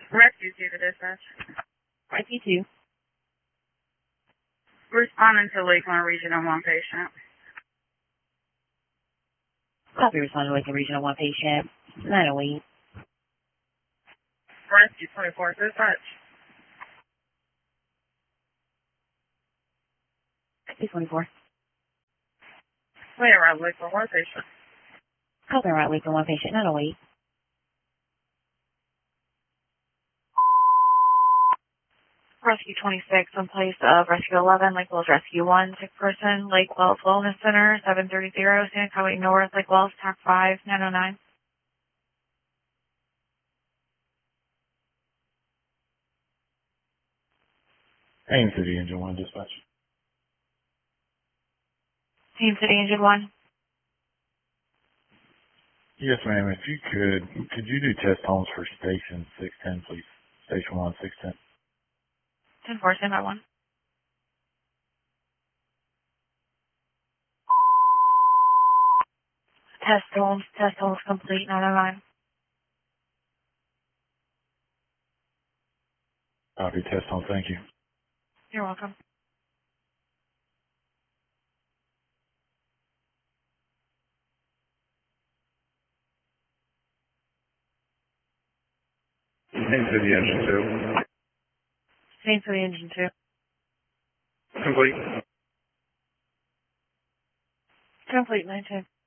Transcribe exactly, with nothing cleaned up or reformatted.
Rescue two to dispatch. Rescue two. Responding to Lakeland Regional one patient. Copy, responding to Lakeland Regional one patient. nine oh eight. Rescue twenty-four to dispatch. Rescue twenty-four. Wait, around Lakeland one patient. Copy, around Lakeland one patient. nine oh eight. Rescue twenty-six in place of Rescue eleven, Lake Wells Rescue one, sick person, Lake Wells Wellness Center, seven thirty, Santa Highway North, Lake Wells, T A C five, nine oh nine. Haines City Engine one, dispatch. Haines City Engine one. Yes, ma'am. If you could, could you do test homes for Station six ten, please? Station one, six ten. ten four, stand by one. Test homes, test homes complete, nine oh nine. Copy, test home, thank you. You're welcome. Haines City Engine two. Haines City Engine two. Complete. Complete, nine ten.